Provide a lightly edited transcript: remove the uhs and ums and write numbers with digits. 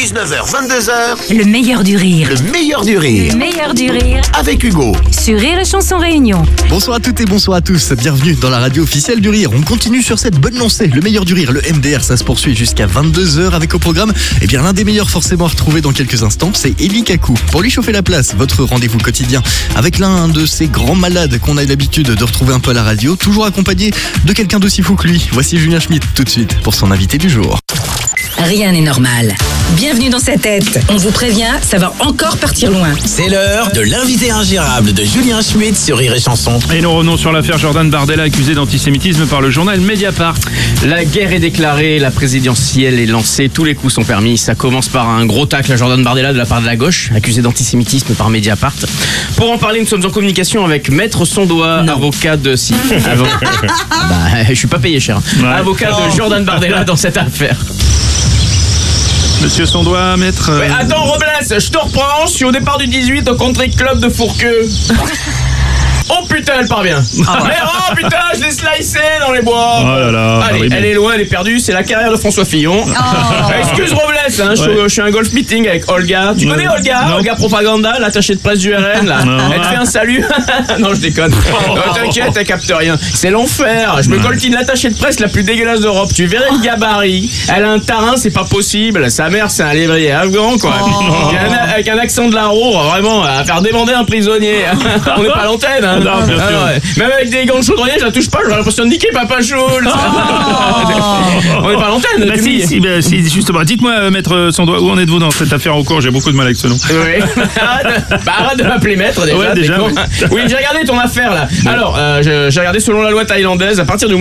19h, 22h, Le meilleur du rire. le meilleur du rire. Le meilleur du rire Avec Hugo. sur Rire et Chanson Réunion. Bonsoir à toutes et bonsoir à tous, bienvenue dans la radio officielle du rire. On continue sur cette bonne lancée, le meilleur du rire, le MDR, ça se poursuit jusqu'à 22h avec au programme, l'un des meilleurs forcément à retrouver dans quelques instants, c'est Eli Kaku. Pour lui chauffer la place, votre rendez-vous quotidien avec l'un de ces grands malades qu'on a l'habitude de retrouver un peu à la radio, toujours accompagné de quelqu'un d'aussi fou que lui. Voici Julien Schmitt tout de suite pour son invité du jour. Rien n'est normal. Bienvenue dans sa tête. On vous prévient, ça va encore partir loin. C'est l'heure de l'invité ingérable de Julien Schmitt sur Rire et Chanson. Et nous revenons sur l'affaire Jordan Bardella accusé d'antisémitisme par le journal Mediapart. La guerre est déclarée, la présidentielle est lancée, tous les coups sont permis. Ça commence par un gros tacle à Jordan Bardella de la part de la gauche, accusé d'antisémitisme par Mediapart. Pour en parler, nous sommes en communication avec Maître Sondois, avocat de... Si. Je suis pas payé cher. Avocat de Jordan Bardella dans cette affaire. Monsieur Sondois, maître... Attends Robles, je te reprends, je suis au départ du 18 au country club de Fourqueux. Oh putain, elle part bien. Mais oh putain, je l'ai slicé dans les bois. Oh là là. Allez, oui, elle est loin, elle est perdue, c'est la carrière de François Fillon. Excuse Robles, hein, je suis à un golf meeting avec Olga. Tu connais Olga? Non. Olga Propaganda, l'attachée de presse du RN là. Non. Elle te fait un salut. Non, je déconne. T'inquiète, elle capte rien. C'est l'enfer. Je me coltine l'attachée de presse la plus dégueulasse d'Europe. Tu verrais le gabarit. Elle a un tarin, c'est pas possible. Sa mère, c'est un lévrier afghan quoi. Avec un accent de la Roure, vraiment, à faire demander un prisonnier. On n'est pas à l'antenne. Hein. Non, bien sûr. Ouais. Même avec des gants de chaudronnier, je la touche pas, j'aurais l'impression de niquer Papa Schultz. On est pas à l'antenne. Bah, si, justement. Dites-moi, maître Sondois, où en êtes-vous dans cette affaire en cours? J'ai beaucoup de mal avec ce nom. Oui. Arrête de m'appeler maître déjà. Ouais, déjà, t'es con. Oui, j'ai regardé ton affaire là. Alors, j'ai regardé selon la loi thaïlandaise, à partir du